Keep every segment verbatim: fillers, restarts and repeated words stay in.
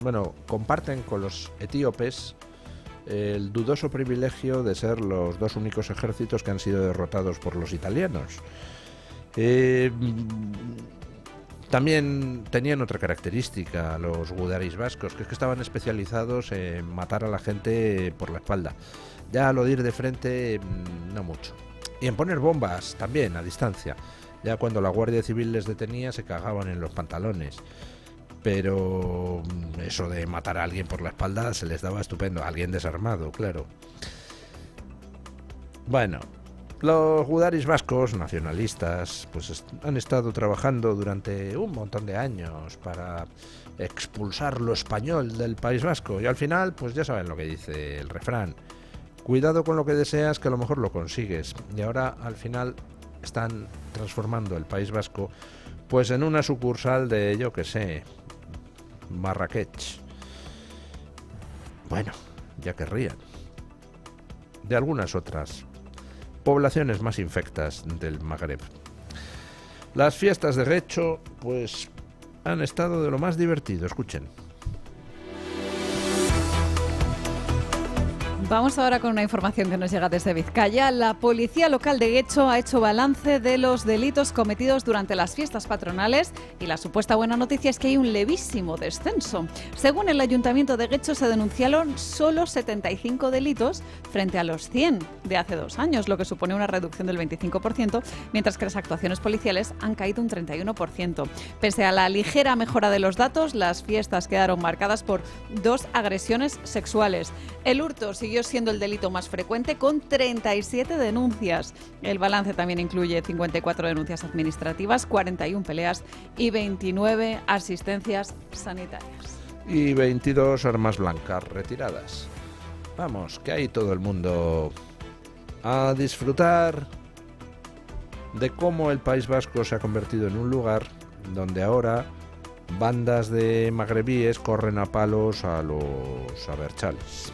bueno, comparten con los etíopes el dudoso privilegio de ser los dos únicos ejércitos que han sido derrotados por los italianos. Eh, también tenían otra característica los gudaris vascos, que es que estaban especializados en matar a la gente por la espalda. Ya lo de ir de frente, no mucho. Y en poner bombas también, a distancia. Ya cuando la Guardia Civil les detenía se cagaban en los pantalones. Pero eso de matar a alguien por la espalda se les daba estupendo. A alguien desarmado, claro. Bueno, los gudaris vascos nacionalistas pues han estado trabajando durante un montón de años para expulsar lo español del País Vasco. Y al final, pues ya saben lo que dice el refrán. Cuidado con lo que deseas, que a lo mejor lo consigues. Y ahora, al final, están transformando el País Vasco pues en una sucursal de, yo que sé, Marrakech. Bueno, ya querrían. De algunas otras poblaciones más infectas del Magreb. Las fiestas de Guecho, pues, han estado de lo más divertido. Escuchen. Vamos ahora con una información que nos llega desde Vizcaya. La policía local de Guecho ha hecho balance de los delitos cometidos durante las fiestas patronales y la supuesta buena noticia es que hay un levísimo descenso. Según el Ayuntamiento de Guecho se denunciaron solo setenta y cinco delitos frente a los cien de hace dos años, lo que supone una reducción del veinticinco por ciento, mientras que las actuaciones policiales han caído un treinta y uno por ciento. Pese a la ligera mejora de los datos, las fiestas quedaron marcadas por dos agresiones sexuales. El hurto siguió siendo el delito más frecuente con treinta y siete denuncias. El balance también incluye cincuenta y cuatro denuncias administrativas, cuarenta y una peleas y veintinueve asistencias sanitarias. Y veintidós armas blancas retiradas. Vamos, que ahí todo el mundo a disfrutar de cómo el País Vasco se ha convertido en un lugar donde ahora bandas de magrebíes corren a palos a los abertzales.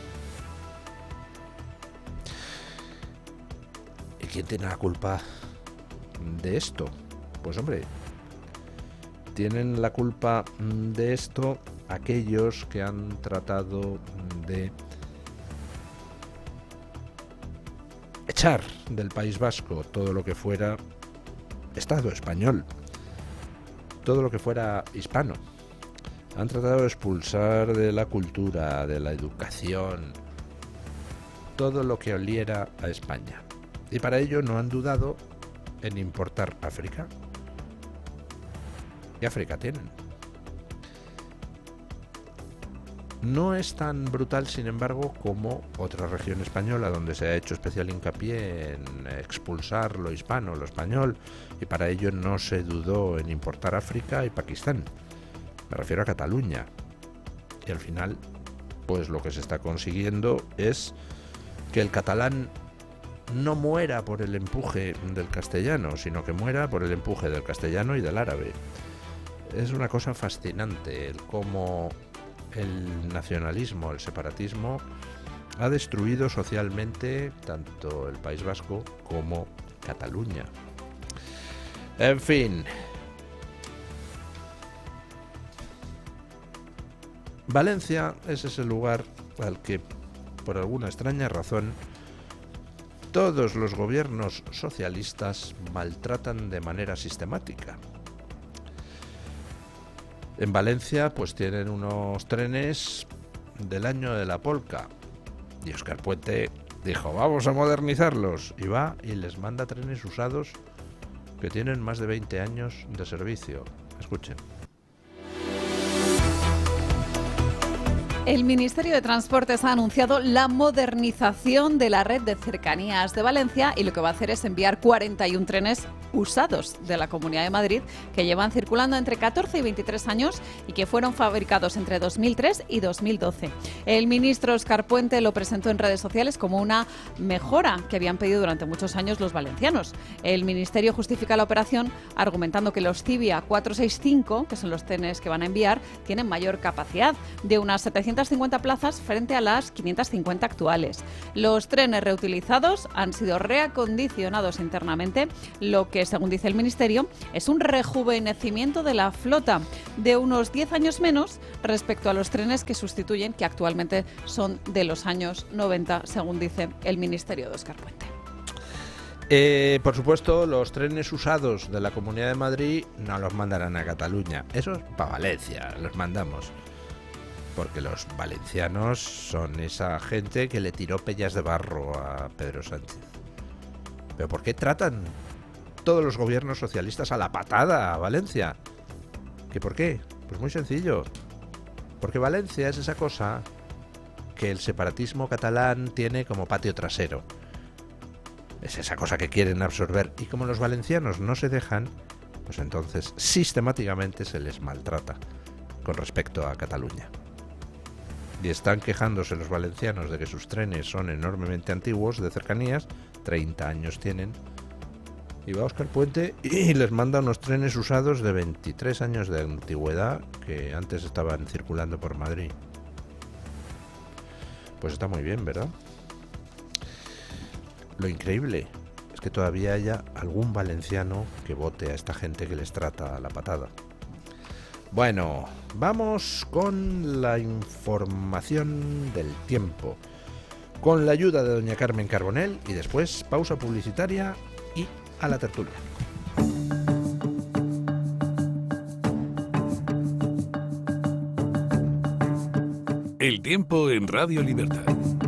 ¿Quién tiene la culpa de esto? Pues hombre, tienen la culpa de esto aquellos que han tratado de echar del País Vasco todo lo que fuera Estado español, todo lo que fuera hispano. Han tratado de expulsar de la cultura, de la educación, todo lo que oliera a España. Y para ello no han dudado en importar África. ¿Qué África tienen? No es tan brutal, sin embargo, como otra región española donde se ha hecho especial hincapié en expulsar lo hispano, lo español, y para ello no se dudó en importar África y Pakistán. Me refiero a Cataluña. Y al final, pues lo que se está consiguiendo es que el catalán no muera por el empuje del castellano, sino que muera por el empuje del castellano y del árabe. Es una cosa fascinante el cómo el nacionalismo, el separatismo, ha destruido socialmente tanto el País Vasco como Cataluña. En fin. Valencia es ese lugar al que, por alguna extraña razón, todos los gobiernos socialistas maltratan de manera sistemática. En Valencia pues tienen unos trenes del año de la polca y Óscar Puente dijo vamos a modernizarlos y va y les manda trenes usados que tienen más de veinte años de servicio. Escuchen. El Ministerio de Transportes ha anunciado la modernización de la red de cercanías de Valencia y lo que va a hacer es enviar cuarenta y uno trenes usados de la Comunidad de Madrid que llevan circulando entre catorce y veintitrés años y que fueron fabricados entre dos mil tres y dos mil doce. El ministro Óscar Puente lo presentó en redes sociales como una mejora que habían pedido durante muchos años los valencianos. El Ministerio justifica la operación argumentando que los Civia cuatrocientos sesenta y cinco, que son los trenes que van a enviar, tienen mayor capacidad de unas setecientas quinientas cincuenta plazas frente a las quinientas cincuenta actuales. Los trenes reutilizados han sido reacondicionados internamente, lo que, según dice el Ministerio, es un rejuvenecimiento de la flota de unos diez años menos respecto a los trenes que sustituyen, que actualmente son de los años noventa, según dice el Ministerio de Óscar Puente. Eh, por supuesto, los trenes usados de la Comunidad de Madrid no los mandarán a Cataluña. Esos para Valencia los mandamos. Porque los valencianos son esa gente que le tiró pellas de barro a Pedro Sánchez. ¿Pero por qué tratan todos los gobiernos socialistas a la patada a Valencia? ¿Qué por qué? Pues muy sencillo. Porque Valencia es esa cosa que el separatismo catalán tiene como patio trasero. Es esa cosa que quieren absorber, y como los valencianos no se dejan, pues entonces sistemáticamente se les maltrata con respecto a Cataluña. Y están quejándose los valencianos de que sus trenes son enormemente antiguos, de cercanías, treinta años tienen, y va Óscar Puente y les manda unos trenes usados de veintitrés años de antigüedad que antes estaban circulando por Madrid. Pues está muy bien, ¿verdad? Lo increíble es que todavía haya algún valenciano que vote a esta gente que les trata a la patada. Bueno, vamos con la información del tiempo, con la ayuda de doña Carmen Carbonell, y después pausa publicitaria y a la tertulia. El tiempo en Radio Libertad.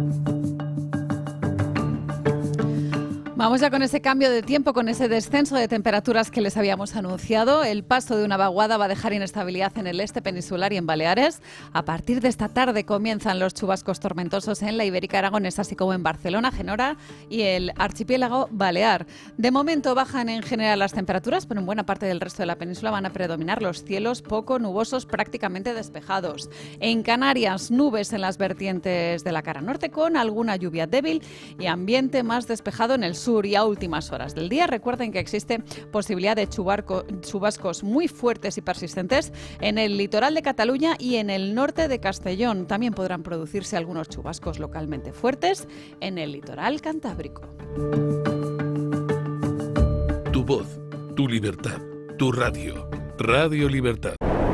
Vamos ya con ese cambio de tiempo, con ese descenso de temperaturas que les habíamos anunciado. El paso de una vaguada va a dejar inestabilidad en el este peninsular y en Baleares. A partir de esta tarde comienzan los chubascos tormentosos en la Ibérica Aragonesa, así como en Barcelona, Genora y el archipiélago balear. De momento bajan en general las temperaturas, pero en buena parte del resto de la península van a predominar los cielos poco nubosos, prácticamente despejados. En Canarias, nubes en las vertientes de la cara norte con alguna lluvia débil y ambiente más despejado en el sur. Y a últimas horas del día, recuerden que existe posibilidad de chubarco, chubascos muy fuertes y persistentes en el litoral de Cataluña y en el norte de Castellón. También podrán producirse algunos chubascos localmente fuertes en el litoral cantábrico. Tu voz, tu libertad, tu radio. Radio Libertad.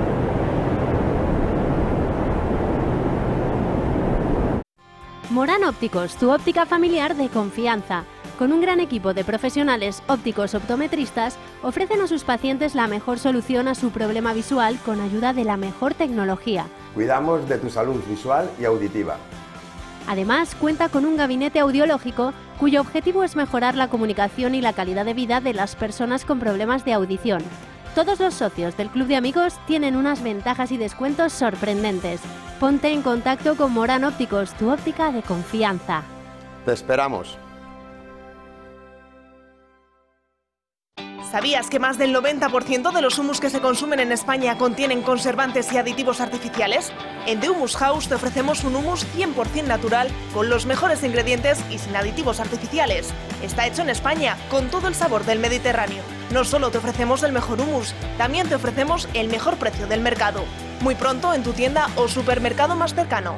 Morán Ópticos, tu óptica familiar de confianza. Con un gran equipo de profesionales ópticos optometristas, ofrecen a sus pacientes la mejor solución a su problema visual con ayuda de la mejor tecnología. Cuidamos de tu salud visual y auditiva. Además, cuenta con un gabinete audiológico cuyo objetivo es mejorar la comunicación y la calidad de vida de las personas con problemas de audición. Todos los socios del Club de Amigos tienen unas ventajas y descuentos sorprendentes. Ponte en contacto con Morán Ópticos, tu óptica de confianza. Te esperamos. ¿Sabías que más del noventa por ciento de los humus que se consumen en España contienen conservantes y aditivos artificiales? En The Humus House te ofrecemos un humus cien por ciento natural, con los mejores ingredientes y sin aditivos artificiales. Está hecho en España, con todo el sabor del Mediterráneo. No solo te ofrecemos el mejor humus, también te ofrecemos el mejor precio del mercado. Muy pronto en tu tienda o supermercado más cercano.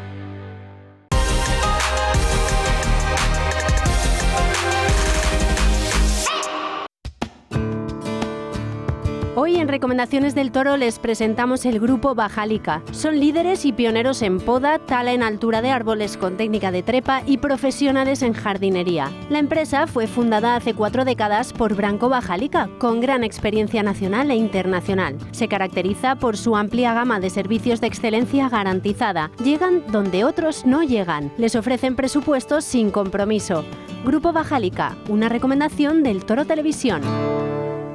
Hoy en Recomendaciones del Toro les presentamos el grupo Bajalica. Son líderes y pioneros en poda, tala en altura de árboles con técnica de trepa y profesionales en jardinería. La empresa fue fundada hace cuatro décadas por Branco Bajalica, con gran experiencia nacional e internacional. Se caracteriza por su amplia gama de servicios de excelencia garantizada. Llegan donde otros no llegan. Les ofrecen presupuestos sin compromiso. Grupo Bajalica, una recomendación del Toro Televisión.